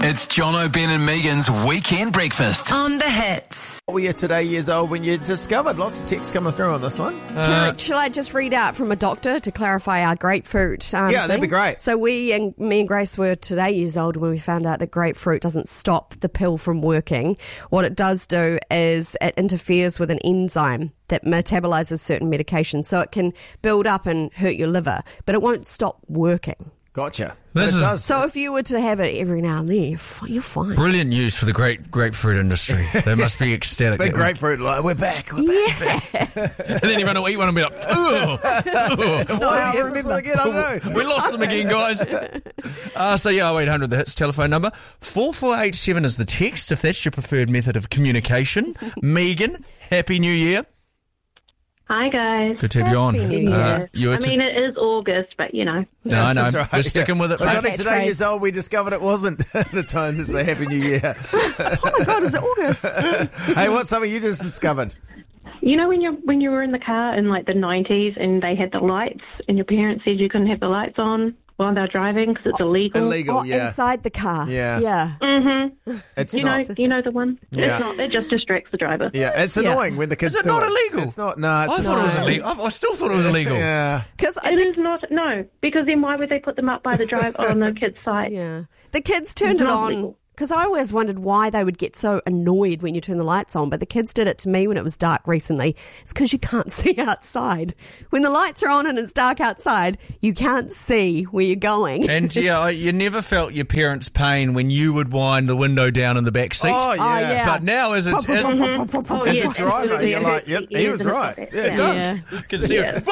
It's Jono, Ben and Megan's Weekend Breakfast. On the Hits. What were you today years old when you discovered? Lots of texts coming through on this one. Shall I just read out from a doctor to clarify our grapefruit Yeah, that'd thing? be great. So me and Grace were today years old when we found out that grapefruit doesn't stop the pill from working. What it does do is it interferes with an enzyme that metabolizes certain medications, so it can build up and hurt your liver, but it won't stop working. Gotcha. This But it is- does. So if you were to have it every now and then, you're fine. Brilliant news for the grapefruit industry. They must be ecstatic. Big grapefruit, like, we're back. Yes. And then you're going to eat one and be like, oh, Why do you remember again? I don't know. we lost them again, guys. So 0800, the Hits telephone number. 4487 is the text, if that's your preferred method of communication. Megan, Happy New Year. Hi, guys. Good to have you on. Happy New Year. You I were mean, it is August, but, you know. no, I know. That's right, We're sticking with it. Well, mate. Johnny, today years old, we discovered it wasn't the time to say Happy New Year. Oh my God, is it August? Hey, what's something you just discovered? You know when you were in the car in, like, the 90s and they had the lights and your parents said you couldn't have the lights on while they're driving because it's illegal? Illegal, yeah. Inside the car. Yeah. Yeah. It's You not. know, you know the one? Yeah. It's not. It just distracts the driver. Yeah, it's annoying when the kids Is it do not it. illegal? It's not. No, it's I thought it was illegal. I still thought it was illegal. Yeah. Because It is not. No, because then why would they put them up by the drive on the kid's side? Yeah. The kids turned It's it not on legal. because I always wondered why they would get so annoyed when you turn the lights on, but the kids did it to me when it was dark recently. It's because you can't see outside. When the lights are on and it's dark outside, you can't see where you're going. And you never felt your parents' pain when you would wind the window down in the back seat. Oh, yeah. yeah. But now as As a driver, absolutely. you're like, yep, he was right. Yeah, it does. Can see it.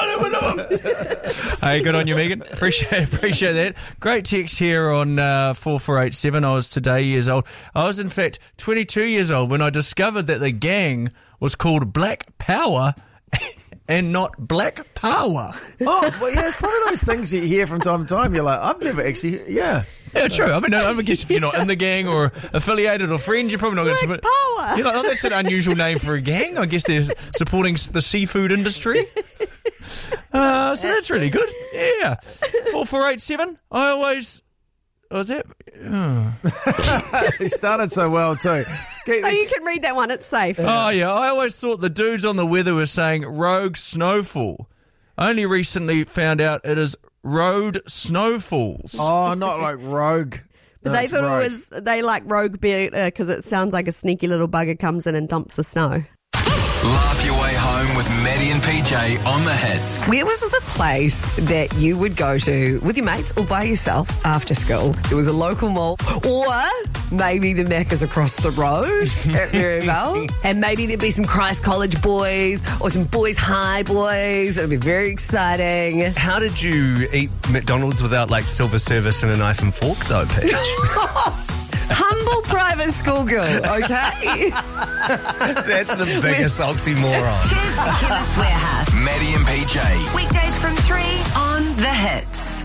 Hey, good on you, Megan. Appreciate that. Great text here on 4487. I was today years old. I was in fact 22 years old when I discovered that the gang was called Black Power and not Black Power. Oh, well, yeah, it's probably those things you hear from time to time. You're like, I've never actually, yeah. Yeah, true. I mean, I guess if you're not in the gang or affiliated or friends, you're probably not going to Black submit. Power. You know, that's an unusual name for a gang. I guess they're supporting the seafood industry. So that's really good. Yeah. 4487. I always... Was that? He started so well, too. Oh, you can read that one. It's safe. Oh, yeah. I always thought the dudes on the weather were saying rogue snowfall. I only recently found out it is road snowfalls. Oh, not like rogue. But No, they it's thought rogue. it was, they like rogue better because it sounds like a sneaky little bugger comes in and dumps the snow. Laugh your way home with Maddie and PJ on the Hits. Where was the place that you would go to with your mates or by yourself after school? There was a local mall, or maybe the Macca's across the road at Maryvale, and maybe there'd be some Christ College boys or some Boys High boys. It would be very exciting. How did you eat McDonald's without like silver service and a knife and fork though, Paige? Humble private school girl, okay? That's the biggest oxymoron. Cheers to Chemist Warehouse. Maddie and PJ. Weekdays from 3 on The Hits.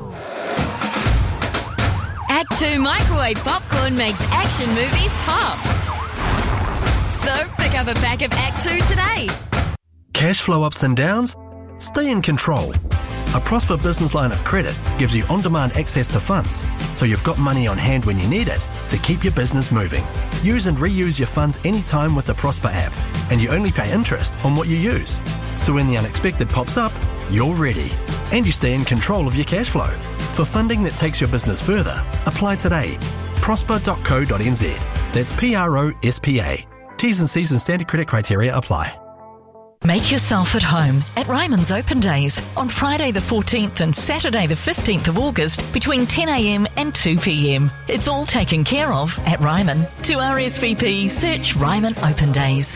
Act 2 microwave popcorn makes action movies pop. So pick up a pack of Act 2 today. Cash flow ups and downs? Stay in control. A Prosper business line of credit gives you on-demand access to funds, so you've got money on hand when you need it to keep your business moving. Use and reuse your funds anytime with the Prosper app, and you only pay interest on what you use. So when the unexpected pops up, you're ready, and you stay in control of your cash flow. For funding that takes your business further, apply today. Prosper.co.nz. That's PROSPA. T's and C's and standard credit criteria apply. Make yourself at home at Ryman's Open Days on Friday the 14th and Saturday the 15th of August between 10am and 2pm. It's all taken care of at Ryman. To RSVP, search Ryman Open Days.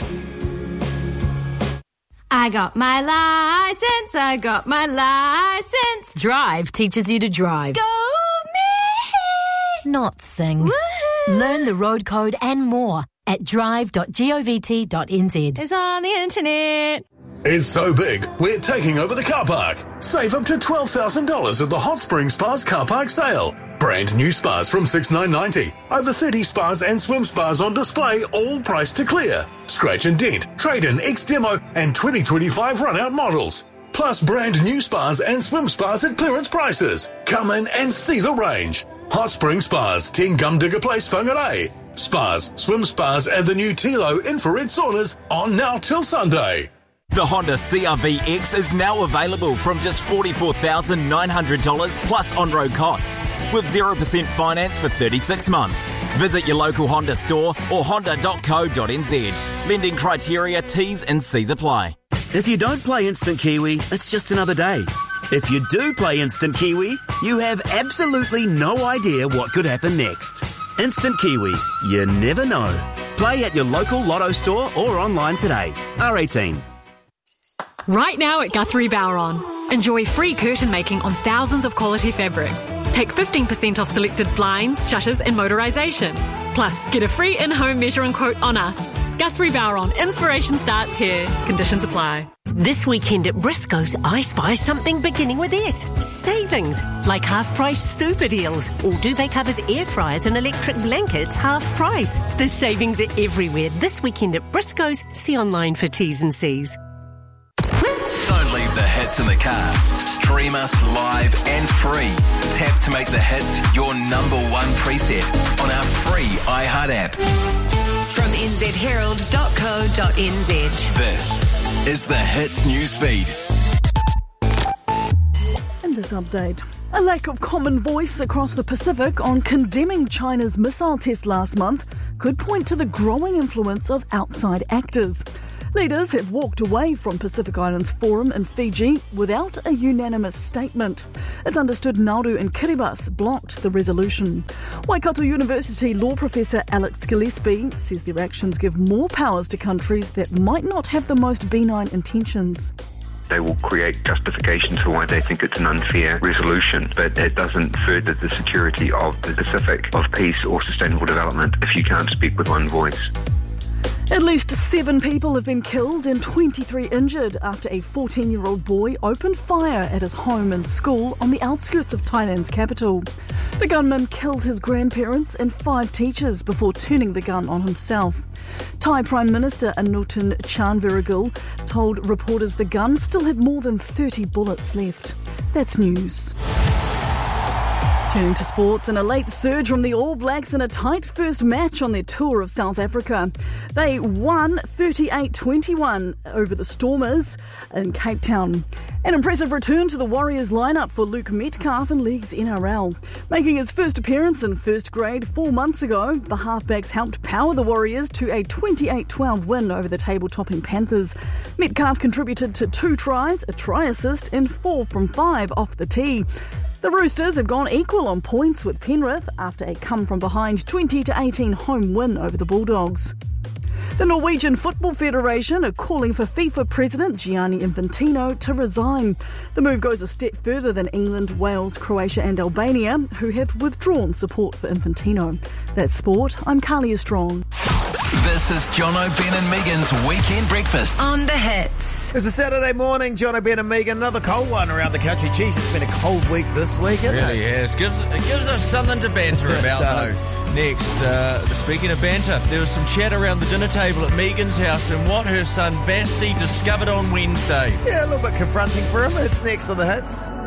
I got my license. I got my license. Drive teaches you to drive. Go me! Not sing. Woo-hoo. Learn the road code and more at drive.govt.nz. It's on the internet. It's so big, we're taking over the car park. Save up to $12,000 at the Hot Spring Spas car park sale. Brand new spas from $6,990. Over 30 spas and swim spas on display, all priced to clear. Scratch and dent, trade-in, X-demo and 2025 run-out models. Plus brand new spas and swim spas at clearance prices. Come in and see the range. Hot Spring Spas, 10 Gumdigger Place, Whangarei. Spas, swim spas and the new Tilo infrared saunas on now till Sunday. The Honda CR-V X is now available from just $44,900 plus on-road costs, with 0% finance for 36 months. Visit your local Honda store or honda.co.nz. Lending criteria, T's and C's apply. If you don't play Instant Kiwi, it's just another day. If you do play Instant Kiwi, you have absolutely no idea what could happen next. Instant Kiwi, you never know. Play at your local Lotto store or online today. R18. Right now at Guthrie Bowron. Enjoy free curtain making on thousands of quality fabrics. Take 15% off selected blinds, shutters and motorisation. Plus, get a free in-home measuring quote on us. Guthrie Bowron. Inspiration starts here. Conditions apply. This weekend at Briscoe's, I spy something beginning with S. Savings, like half-price super deals. Or duvet covers, air fryers and electric blankets, half price. The savings are everywhere this weekend at Briscoe's. See online for T's and C's. Don't leave the hits in the car. Stream us live and free. Tap to make the hits your number one preset on our free iHeart app. From nzherald.co.nz. This is the Hits newsfeed. In this update, a lack of common voice across the Pacific on condemning China's missile test last month could point to the growing influence of outside actors. Leaders have walked away from Pacific Islands Forum in Fiji without a unanimous statement. It's understood Nauru and Kiribati blocked the resolution. Waikato University law professor Alex Gillespie says their actions give more powers to countries that might not have the most benign intentions. They will create justifications for why they think it's an unfair resolution, but it doesn't further the security of the Pacific, of peace or sustainable development if you can't speak with one voice. At least 7 people have been killed and 23 injured after a 14-year-old boy opened fire at his home and school on the outskirts of Thailand's capital. The gunman killed his grandparents and 5 teachers before turning the gun on himself. Thai Prime Minister Anutin Charnvirakul told reporters the gun still had more than 30 bullets left. That's news. Turning to sports, and a late surge from the All Blacks in a tight first match on their tour of South Africa. They won 38-21 over the Stormers in Cape Town. An impressive return to the Warriors lineup for Luke Metcalf in League's NRL. Making his first appearance in first grade 4 months ago, the halfbacks helped power the Warriors to a 28-12 win over the table-topping Panthers. Metcalf contributed to 2 tries, a try assist and 4 from 5 off the tee. The Roosters have gone equal on points with Penrith after a come-from-behind 20-18 home win over the Bulldogs. The Norwegian Football Federation are calling for FIFA President Gianni Infantino to resign. The move goes a step further than England, Wales, Croatia and Albania, who have withdrawn support for Infantino. That's sport. I'm Carlia Strong. This is John O'Ben and Megan's Weekend Breakfast. On the Hits. It's a Saturday morning, John O'Ben and Megan. Another cold one around the country. Jeez, it's been a cold week this week, hasn't Really it? has. It gives us something to banter about, though. Next, speaking of banter, there was some chat around the dinner table at Megan's house and what her son Basti discovered on Wednesday. Yeah, a little bit confronting for him. It's next on the Hits.